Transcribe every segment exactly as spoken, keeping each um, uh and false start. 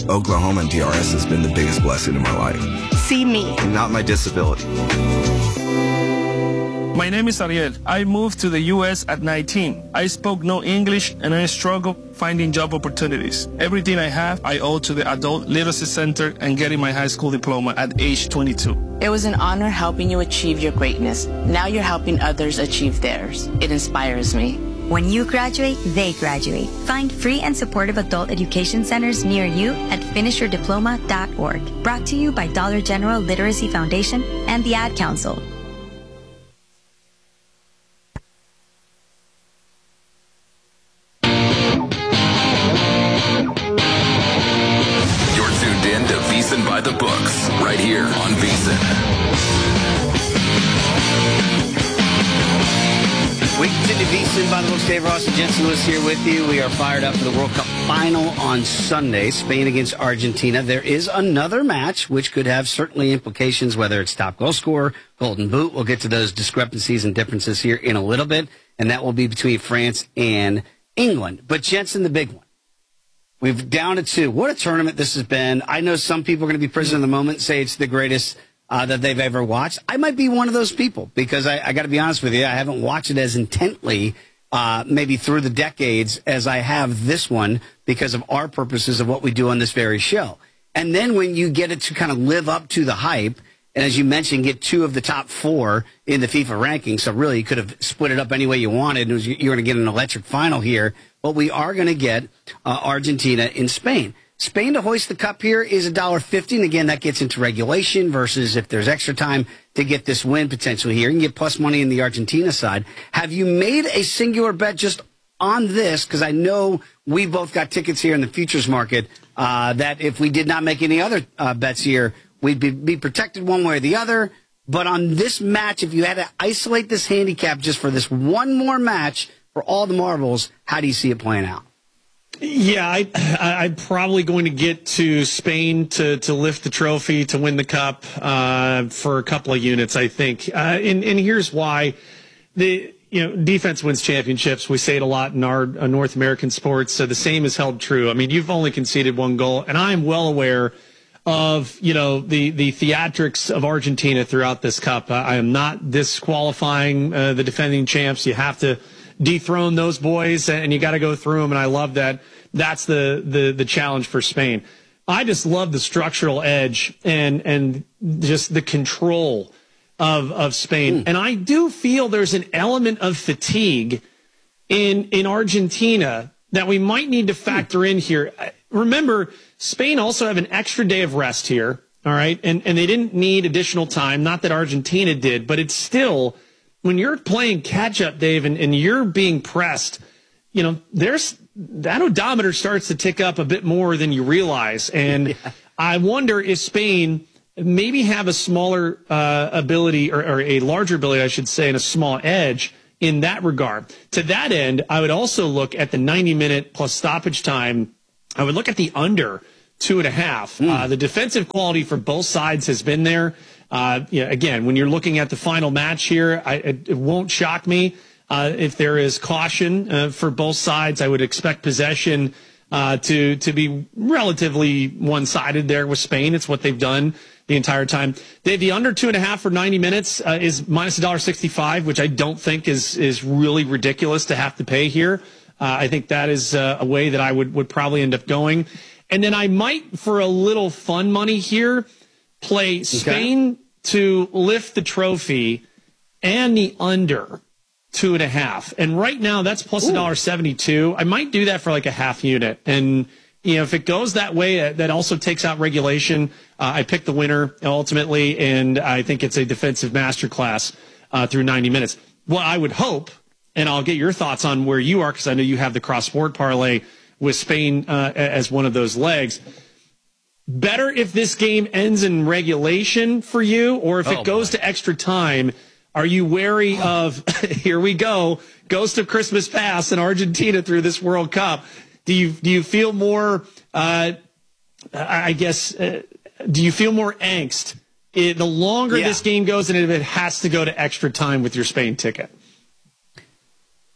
Oklahoma and D R S has been the biggest blessing in my life. See me. Not my disability. My name is Ariel. I moved to the U S at nineteen. I spoke no English and I struggled finding job opportunities. Everything I have, I owe to the Adult Literacy Center and getting my high school diploma at age twenty-two. It was an honor helping you achieve your greatness. Now you're helping others achieve theirs. It inspires me. When you graduate, they graduate. Find free and supportive adult education centers near you at finish your diploma dot org. Brought to you by Dollar General Literacy Foundation and the Ad Council. You're tuned in to VSiN by the Books, right here on VSiN. We continue VSiN by the Books. Dave Ross and Jensen Lewis here with you. We are fired up for the World Cup final on Sunday, Spain against Argentina. There is another match which could have certainly implications, whether it's top goal scorer, golden boot. We'll get to those discrepancies and differences here in a little bit, and that will be between France and England. But Jensen, the big one. We've down to two. What a tournament this has been. I know some people are going to be prisoner of the moment, say it's the greatest Uh, that they've ever watched. I might be one of those people because I, I got to be honest with you, I haven't watched it as intently, uh, maybe through the decades as I have this one because of our purposes of what we do on this very show. And then when you get it to kind of live up to the hype, and as you mentioned, get two of the top four in the FIFA ranking, so really you could have split it up any way you wanted. It was, you're going to get an electric final here, but we are going to get uh, Argentina in Spain. Spain to hoist the cup here is one dollar fifty, and again, that gets into regulation versus if there's extra time to get this win potentially here. You can get plus money in the Argentina side. Have you made a singular bet just on this? Because I know we both got tickets here in the futures market uh, that if we did not make any other uh, bets here, we'd be, be protected one way or the other. But on this match, if you had to isolate this handicap just for this one more match for all the marbles, how do you see it playing out? Yeah, I, I, I'm probably going to get to Spain to, to lift the trophy, to win the cup uh, for a couple of units, I think. Uh, and, and here's why. The you know defense wins championships. We say it a lot in our uh, North American sports. So the same is held true. I mean, you've only conceded one goal, and I'm well aware of you know the, the theatrics of Argentina throughout this cup. I, I am not disqualifying uh, the defending champs. You have to dethrone those boys, and you got to go through them. And I love that. That's the, the, the challenge for Spain. I just love the structural edge and, and just the control of, of Spain. Mm. And I do feel there's an element of fatigue in, in Argentina that we might need to factor mm. in here. Remember, Spain also have an extra day of rest here. All right. And, and they didn't need additional time. Not that Argentina did, but it's still, when you're playing catch up, Dave, and, and you're being pressed, you know, there's that odometer starts to tick up a bit more than you realize. And yeah. I wonder if Spain maybe have a smaller uh, ability or, or a larger ability, I should say, and a small edge in that regard. To that end, I would also look at the ninety minute plus stoppage time. I would look at the under two and a half. Mm. Uh, the defensive quality for both sides has been there. Uh, yeah, again, when you're looking at the final match here, I, it, it won't shock me uh, if there is caution uh, for both sides. I would expect possession uh, to to be relatively one-sided there with Spain. It's what they've done the entire time. They, the under two and a half for ninety minutes uh, is minus one dollar sixty-five, which I don't think is is really ridiculous to have to pay here. Uh, I think that is uh, a way that I would would probably end up going. And then I might, for a little fun money here, play Spain okay. to lift the trophy and the under two and a half. And right now that's plus a dollar seventy-two. I might do that for like a half unit. And, you know, if it goes that way, that also takes out regulation. Uh, I pick the winner ultimately, and I think it's a defensive masterclass uh, through ninety minutes. What I would hope, and I'll get your thoughts on where you are, because I know you have the cross-sport parlay with Spain uh, as one of those legs. Better if this game ends in regulation for you, or if oh, it goes boy. to extra time. Are you wary of, here we go, Ghost of Christmas Past in Argentina through this World Cup? Do you do you feel more, uh, I guess, uh, do you feel more angst it, the longer yeah. this game goes and if it has to go to extra time with your Spain ticket?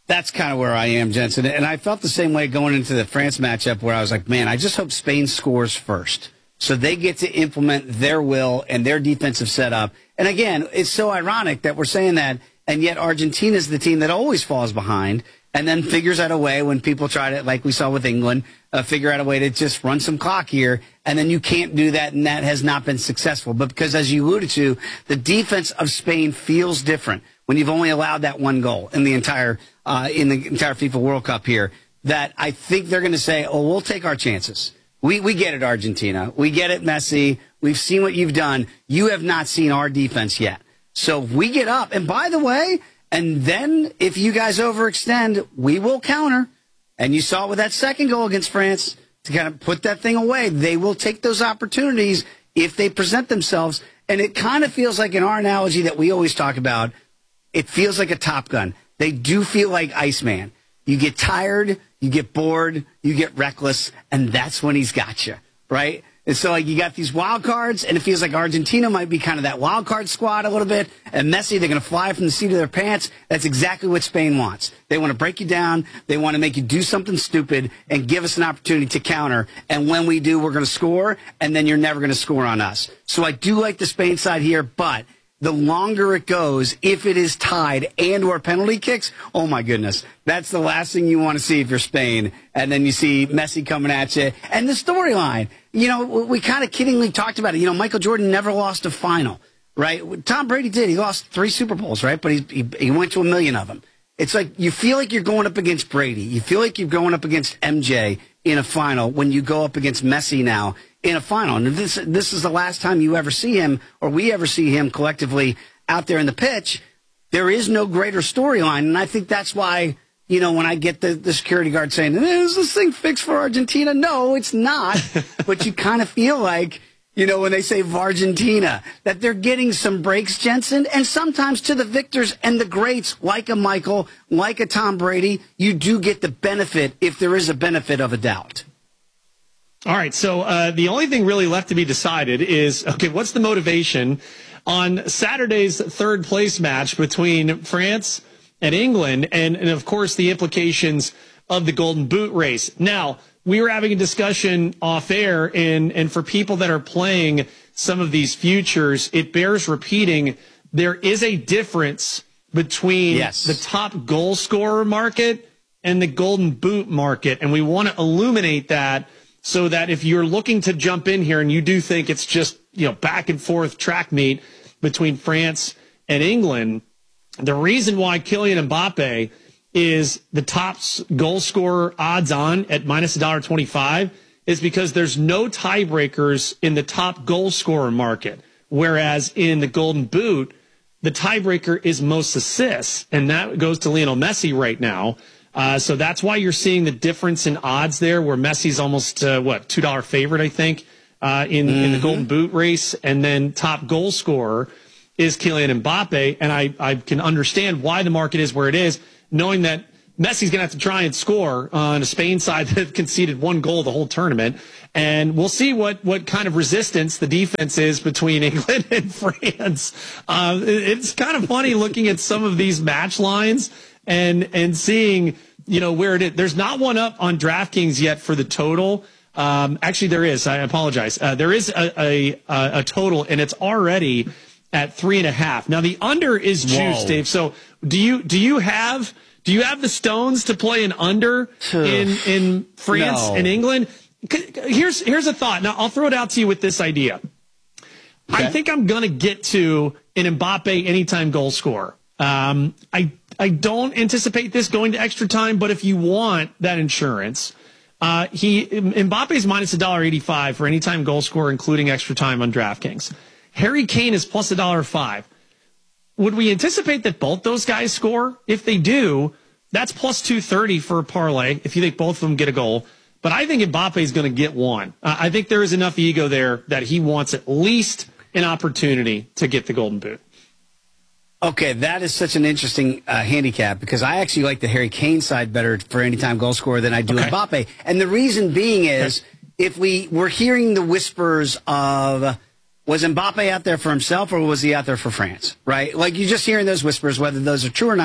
That's kind of where I am, Jensen. And I felt the same way going into the France matchup where I was like, man, I just hope Spain scores first so they get to implement their will and their defensive setup. And again, it's so ironic that we're saying that, and yet Argentina is the team that always falls behind and then figures out a way when people try to, like we saw with England, uh, figure out a way to just run some clock here, and then you can't do that, and that has not been successful. But because, as you alluded to, the defense of Spain feels different when you've only allowed that one goal in the entire uh, in the entire FIFA World Cup here, that I think they're going to say, oh, we'll take our chances. We we get it, Argentina. We get it, Messi. We've seen what you've done. You have not seen our defense yet. So if we get up, and by the way, and then if you guys overextend, we will counter. And you saw it with that second goal against France to kind of put that thing away. They will take those opportunities if they present themselves. And it kind of feels like in our analogy that we always talk about, it feels like a Top Gun. They do feel like Iceman. You get tired, you get bored, you get reckless, and that's when he's got you, right? And so like you got these wild cards, and it feels like Argentina might be kind of that wild card squad a little bit, and Messi, they're going to fly from the seat of their pants. That's exactly what Spain wants. They want to break you down. They want to make you do something stupid and give us an opportunity to counter. And when we do, we're going to score, and then you're never going to score on us. So I do like the Spain side here, but the longer it goes, if it is tied and or penalty kicks, oh my goodness, that's the last thing you want to see if you're Spain. And then you see Messi coming at you. And the storyline, you know, we kind of kiddingly talked about it. You know, Michael Jordan never lost a final, right? Tom Brady did. He lost three Super Bowls, right? But he, he, he went to a million of them. It's like you feel like you're going up against Brady. You feel like you're going up against M J in a final when you go up against Messi now in a final. And this this is the last time you ever see him, or we ever see him collectively out there in the pitch. There is no greater storyline, and I think that's why, you know, when I get the, the security guard saying, is this thing fixed for Argentina? No, it's not. But you kind of feel like, you know, when they say Vargentina, that they're getting some breaks, Jensen, and sometimes to the victors and the greats, like a Michael, like a Tom Brady, you do get the benefit, if there is a benefit of a doubt. All right, so uh, the only thing really left to be decided is, okay, what's the motivation on Saturday's third place match between France and England, and, and of course the implications of the Golden Boot race. Now, we were having a discussion off air, and, and for people that are playing some of these futures, it bears repeating, there is a difference between yes. the top goal scorer market and the Golden Boot market, and we want to illuminate that so that if you're looking to jump in here and you do think it's just, you know, back and forth track meet between France and England, the reason why Kylian Mbappe is the top goal scorer odds on at minus one twenty-five is because there's no tiebreakers in the top goal scorer market. Whereas in the Golden Boot, the tiebreaker is most assists, and that goes to Lionel Messi right now. Uh, so that's why you're seeing the difference in odds there, where Messi's almost, uh, what, two dollar favorite, I think, uh, in, mm-hmm. in the Golden Boot race. And then top goal scorer is Kylian Mbappe. And I, I can understand why the market is where it is, knowing that Messi's going to have to try and score on a Spain side that conceded one goal the whole tournament. And we'll see what, what kind of resistance the defense is between England and France. Uh, it's kind of funny looking at some of these match lines and, and seeing, you know, where it is. There's not one up on DraftKings yet for the total. Um, actually, there is. I apologize. Uh, there is a, a, a total, and it's already at three and a half. Now, the under is juiced, Dave. So do you, do you have, do you have the stones to play an under in, in France no. and England? Here's, here's a thought. Now, I'll throw it out to you with this idea. Okay. I think I'm going to get to an Mbappe anytime goal scorer. Um, I, I don't anticipate this going to extra time, but if you want that insurance, uh, he, Mbappe's minus one eighty-five for anytime goal scorer, including extra time on DraftKings. Harry Kane is plus one dollar five. Would we anticipate that both those guys score? If they do, that's plus two thirty for a parlay if you think both of them get a goal. But I think Mbappe is going to get one. Uh, I think there is enough ego there that he wants at least an opportunity to get the Golden Boot. Okay, that is such an interesting uh, handicap because I actually like the Harry Kane side better for anytime goal scorer than I do okay. Mbappe. And the reason being is okay. if we were hearing the whispers of, was Mbappe out there for himself or was he out there for France, right? Like you're just hearing those whispers, whether those are true or not,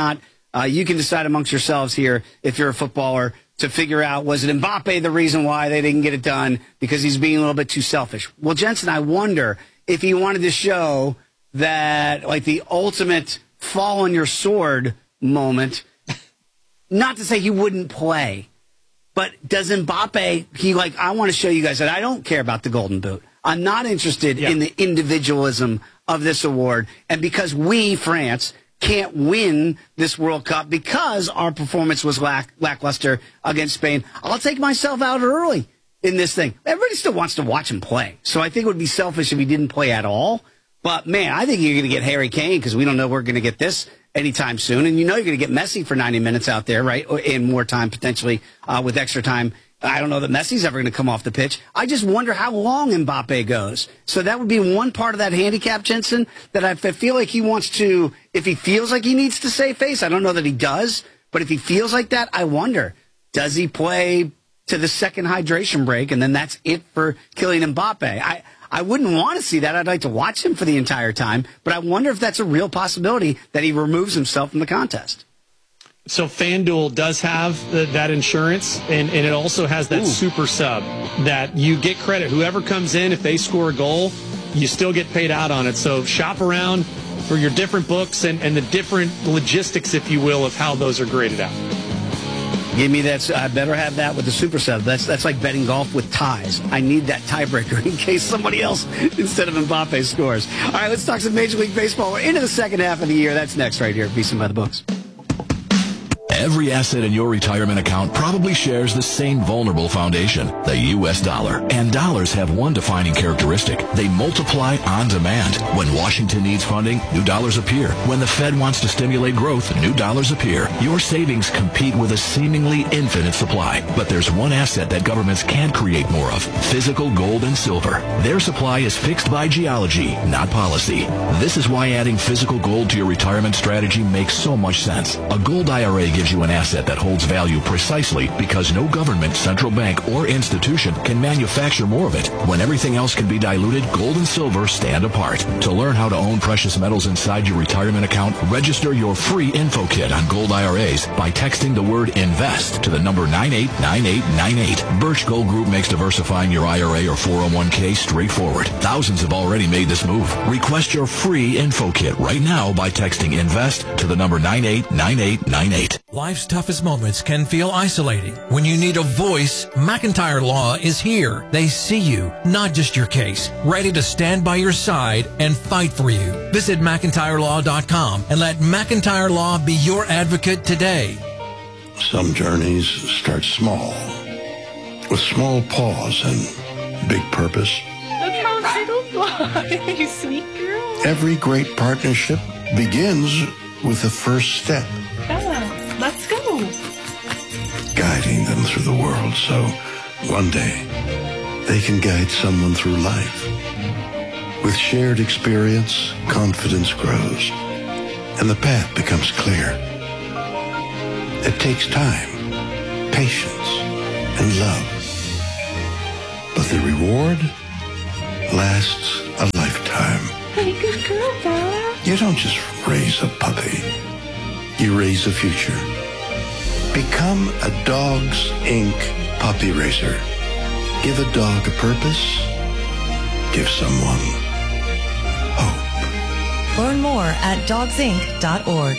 Uh, you can decide amongst yourselves here, if you're a footballer, to figure out, was it Mbappe the reason why they didn't get it done because he's being a little bit too selfish? Well, Jensen, I wonder if he wanted to show that, like, the ultimate fall on your sword moment, not to say he wouldn't play, but does Mbappe, he like, I want to show you guys that I don't care about the Golden Boot. I'm not interested yeah. in the individualism of this award. And because we, France, can't win this World Cup because our performance was lack, lackluster against Spain, I'll take myself out early in this thing. Everybody still wants to watch him play. So I think it would be selfish if he didn't play at all. But, man, I think you're going to get Harry Kane because we don't know we're going to get this anytime soon. And you know you're going to get Messi for ninety minutes out there, right, and more time potentially uh, with extra time. I don't know that Messi's ever going to come off the pitch. I just wonder how long Mbappe goes. So that would be one part of that handicap, Jensen, that I feel like he wants to, if he feels like he needs to save face, I don't know that he does, but if he feels like that, I wonder, does he play to the second hydration break, and then that's it for Kylian Mbappe? I, I wouldn't want to see that. I'd like to watch him for the entire time, but I wonder if that's a real possibility that he removes himself from the contest. So FanDuel does have the, that insurance, and, and it also has that Ooh. super sub that you get credit. Whoever comes in, if they score a goal, you still get paid out on it. So shop around for your different books and, and the different logistics, if you will, of how those are graded out. Give me that. I better have that with the super sub. That's that's like betting golf with ties. I need that tiebreaker in case somebody else instead of Mbappe scores. All right, let's talk some Major League Baseball. We're into the second half of the year. That's next right here at VSiN by the Books. Every asset in your retirement account probably shares the same vulnerable foundation, the U S dollar. And dollars have one defining characteristic. They multiply on demand. When Washington needs funding, new dollars appear. When the Fed wants to stimulate growth, new dollars appear. Your savings compete with a seemingly infinite supply. But there's one asset that governments can't create more of: physical gold and silver. Their supply is fixed by geology, not policy. This is why adding physical gold to your retirement strategy makes so much sense. A gold I R A gives you an asset that holds value precisely because no government, central bank, or institution can manufacture more of it. When everything else can be diluted, gold and silver stand apart. To learn how to own precious metals inside your retirement account, register your free info kit on gold I R As by texting the word INVEST to the number nine eight nine eight nine eight. Birch Gold Group makes diversifying your I R A or four oh one k straightforward. Thousands have already made this move. Request your free info kit right now by texting INVEST to the number nine eight nine eight nine eight. Life's toughest moments can feel isolating. When you need a voice, McIntyre Law is here. They see you, not just your case, ready to stand by your side and fight for you. Visit McIntyre Law dot com and let McIntyre Law be your advocate today. Some journeys start small, with small pause and big purpose. Look how little fly, you sweet girl. Every great partnership begins with the first step. Bella, let's go. Guiding them through the world so one day they can guide someone through life. With shared experience, confidence grows, and the path becomes clear. It takes time, patience, and love. But the reward lasts a lifetime. Hey, good girl, Bella. You don't just raise a puppy. You raise a future. Become a Dogs Incorporated puppy raiser. Give a dog a purpose. Give someone hope. Learn more at dogs inc dot org.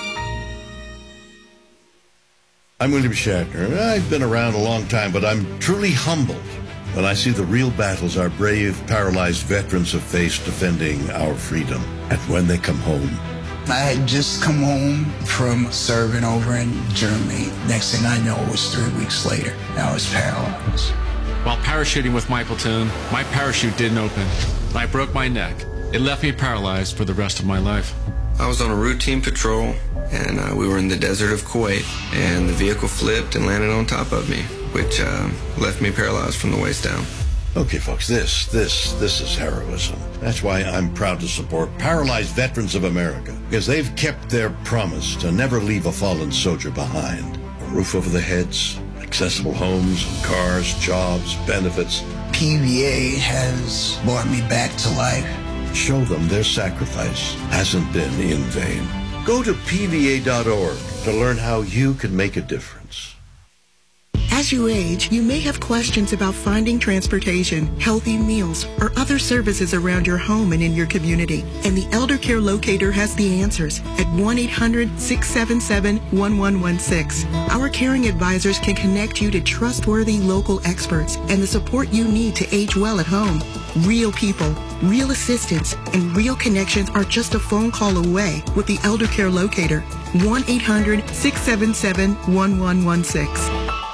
I'm William Shatner. I've been around a long time, but I'm truly humbled when I see the real battles our brave, paralyzed veterans have faced defending our freedom. And when they come home, I had just come home from serving over in Germany. Next thing I know, it was three weeks later. I was paralyzed. While parachuting with my platoon, my parachute didn't open. I broke my neck. It left me paralyzed for the rest of my life. I was on a routine patrol, and uh, we were in the desert of Kuwait, and the vehicle flipped and landed on top of me, which uh, left me paralyzed from the waist down. Okay, folks, this, this, this is heroism. That's why I'm proud to support Paralyzed Veterans of America, because they've kept their promise to never leave a fallen soldier behind. A roof over their heads, accessible homes, cars, jobs, benefits. P V A has brought me back to life. Show them their sacrifice hasn't been in vain. Go to P V A dot org to learn how you can make a difference. As you age, you may have questions about finding transportation, healthy meals, or other services around your home and in your community. And the Elder Care Locator has the answers at one eight hundred, six seven seven, one one one six. Our caring advisors can connect you to trustworthy local experts and the support you need to age well at home. Real people, real assistance, and real connections are just a phone call away with the Elder Care Locator. one eight hundred, six seven seven, one one one six.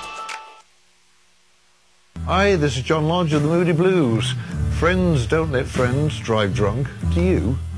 Hi, this is John Lodge of the Moody Blues. Friends don't let friends drive drunk. Do you?